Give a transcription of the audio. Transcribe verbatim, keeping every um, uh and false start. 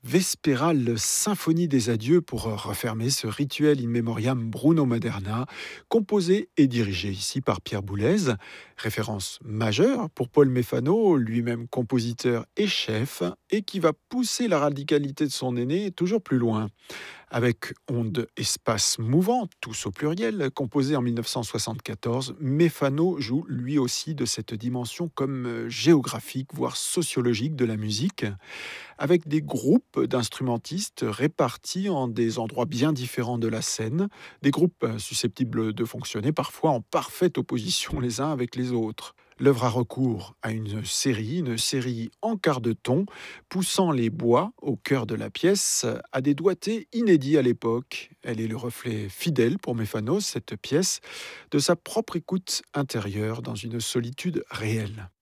Vespérale symphonie des adieux pour refermer ce rituel in memoriam Bruno Maderna, composé et dirigé ici par Pierre Boulez. Référence majeure pour Paul Méfano, lui-même compositeur et chef, et qui va pousser la radicalité de son aîné toujours plus loin. Avec Onde Espace Mouvant, tous au pluriel, composé en mille neuf cent soixante-quatorze, Méfano joue lui aussi de cette dimension comme euh, géographique, voire sociologique de la musique, avec des groupes d'instrumentistes répartis en des endroits bien différents de la scène, des groupes euh, susceptibles de fonctionner parfois en parfaite opposition les uns avec les autres. L'œuvre a recours à une série, une série en quart de ton, poussant les bois au cœur de la pièce à des doigtés inédits à l'époque. Elle est le reflet fidèle pour Méfanos, cette pièce, de sa propre écoute intérieure dans une solitude réelle.